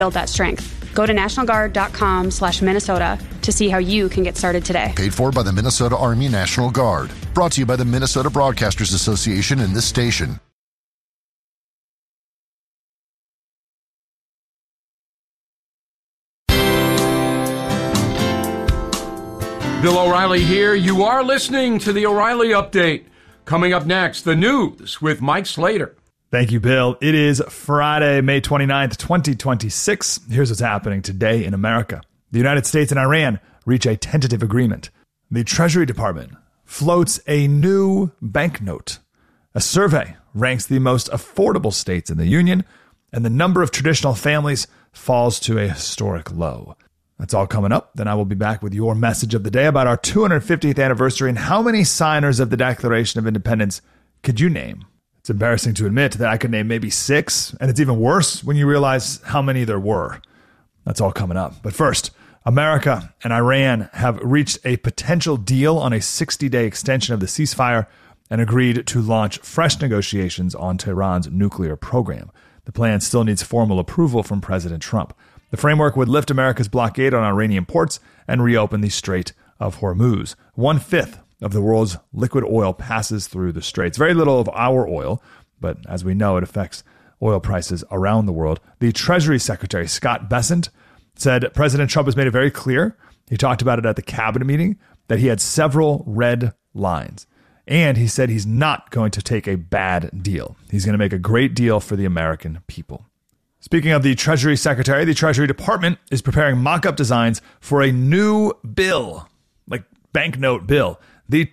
build that strength. Go to NationalGuard.com/Minnesota to see how you can get started today. Paid for by the Minnesota Army National Guard. Brought to you by the Minnesota Broadcasters Association and this station. Bill O'Reilly here. You are listening to the O'Reilly Update. Coming up next, the news with Mike Slater. Thank you, Bill. It is Friday, May 29th, 2026. Here's what's happening today in America. The United States and Iran reach a tentative agreement. The Treasury Department floats a new banknote. A survey ranks the most affordable states in the Union, and the number of traditional families falls to a historic low. That's all coming up. Then I will be back with your message of the day about our 250th anniversary and how many signers of the Declaration of Independence could you name? It's embarrassing to admit that I could name maybe 6, and it's even worse when you realize how many there were. That's all coming up. But first, America and Iran have reached a potential deal on a 60-day extension of the ceasefire and agreed to launch fresh negotiations on Tehran's nuclear program. The plan still needs formal approval from President Trump. The framework would lift America's blockade on Iranian ports and reopen the Strait of Hormuz. 1/5 of the world's liquid oil passes through the straits. Very little of our oil, but as we know, it affects oil prices around the world. The Treasury Secretary, Scott Bessent, said President Trump has made it very clear, he talked about it at the cabinet meeting, that he had several red lines. And he said he's not going to take a bad deal. He's going to make a great deal for the American people. Speaking of the Treasury Secretary, the Treasury Department is preparing mock-up designs for a new bill, like banknote bill, the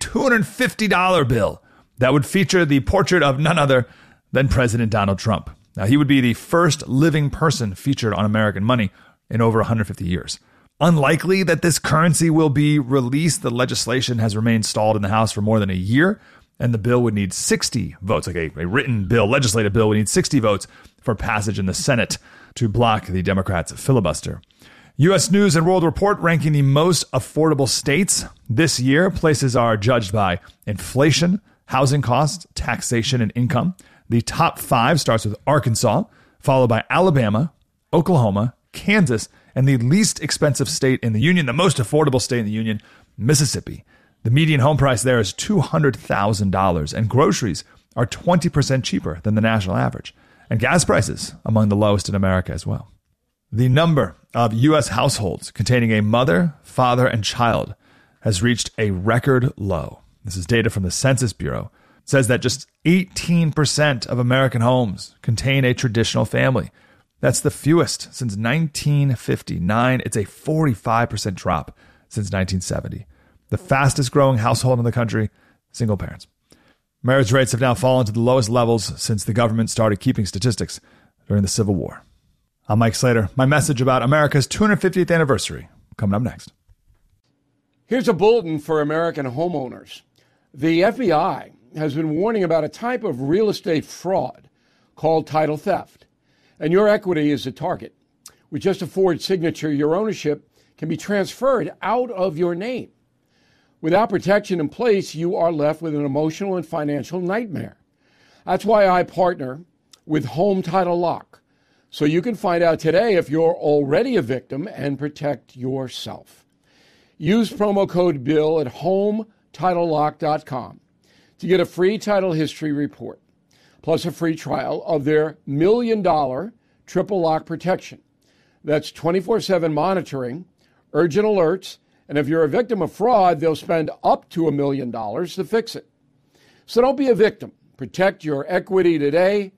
$250 bill that would feature the portrait of none other than President Donald Trump. Now, he would be the first living person featured on American money in over 150 years. Unlikely that this currency will be released. The legislation has remained stalled in the House for more than a year, and the bill would need 60 votes, like a written bill, legislative bill would need 60 votes for passage in the Senate to block the Democrats' filibuster. U.S. News and World Report ranking the most affordable states this year. Places are judged by inflation, housing costs, taxation, and income. The top 5 starts with Arkansas, followed by Alabama, Oklahoma, Kansas, and the least expensive state in the Union, the most affordable state in the Union, Mississippi. The median home price there is $200,000, and groceries are 20% cheaper than the national average. And gas prices among the lowest in America as well. The number of U.S. households containing a mother, father, and child has reached a record low. This is data from the Census Bureau. It says that just 18% of American homes contain a traditional family. That's the fewest since 1959. It's a 45% drop since 1970. The fastest growing household in the country, single parents. Marriage rates have now fallen to the lowest levels since the government started keeping statistics during the Civil War. I'm Mike Slater. My message about America's 250th anniversary coming up next. Here's a bulletin for American homeowners. The FBI has been warning about a type of real estate fraud called title theft, and your equity is the target. With just a forged signature, your ownership can be transferred out of your name. Without protection in place, you are left with an emotional and financial nightmare. That's why I partner with Home Title Lock, so you can find out today if you're already a victim and protect yourself. Use promo code BILL at HomeTitleLock.com to get a free title history report, plus a free trial of their $1 million triple lock protection. That's 24/7 monitoring, urgent alerts, and if you're a victim of fraud, they'll spend up to $1 million to fix it. So don't be a victim. Protect your equity today.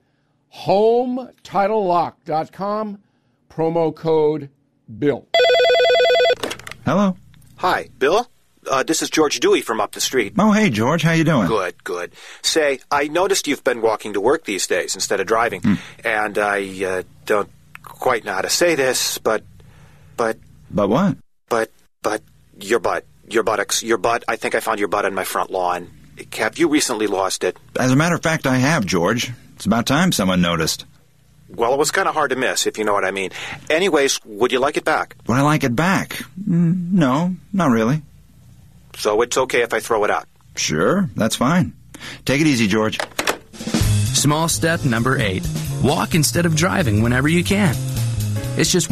HomeTitleLock.com, promo code BILL. Hello. Hi, Bill? This is George Dewey from up the street. Oh, hey, George. How you doing? Good. Say, I noticed you've been walking to work these days instead of driving. And I don't quite know how to say this, but... But what? But your buttocks. Your butt. I think I found your butt on my front lawn. Have you recently lost it? As a matter of fact, I have, George. It's about time someone noticed. Well, it was kind of hard to miss, if you know what I mean. Anyways, would you like it back? Would I like it back? No, not really. So it's okay if I throw it out? Sure, that's fine. Take it easy, George. Small step number 8. Walk instead of driving whenever you can. It's just